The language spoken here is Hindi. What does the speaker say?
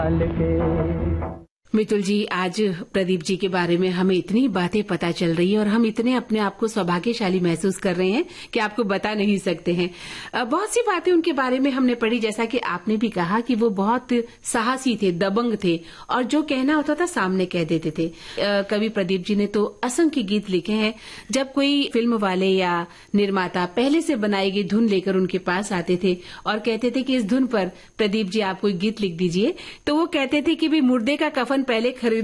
मितुल जी, आज प्रदीप जी के बारे में हमें इतनी बातें पता चल रही है और हम इतने अपने आप को सौभाग्यशाली महसूस कर रहे हैं कि आपको बता नहीं सकते हैं। बहुत सी बातें उनके बारे में हमने पढ़ी, जैसा कि आपने भी कहा कि वो बहुत साहसी थे, दबंग थे और जो कहना होता था सामने कह देते थे। कवि प्रदीप जी ने तो असंख्य गीत लिखे हैं। जब कोई फिल्म वाले या निर्माता पहले से बनाई गई धुन लेकर उनके पास आते थे और कहते थे कि इस धुन पर प्रदीप जी आप कोई गीत लिख दीजिए, तो वो कहते थे कि भी मुर्दे का कफन पहले खरीद